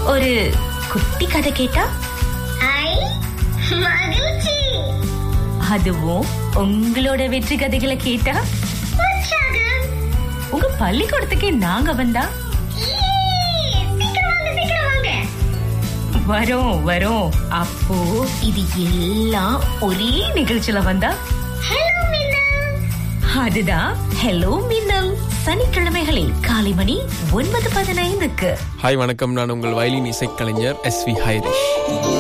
ஒரு குட்டி கதை கேட்டா? மகிழ்ச்சி. அதுவும் உங்களோட வெற்றி கதைகளை கேட்டா? உற்சாகம். உங்க பள்ளிக்கூடத்துக்கே நாங்க வந்தா? சீக்கிரம் வாங்க, சீக்கிரம் வாங்க. வரோம் வரோம். அப்போ இது எல்லாம் ஒரே நிகழ்ச்சியில வந்தா? ஹலோ மின்னல். அதுதான் ஹலோ மின்னல். சனிக்கிழமைகளில் காலை மணி 9:15. ஹாய் வணக்கம், நான் உங்கள் வயலின் இசைக்கலைஞர் SV ஹைரிஷ்.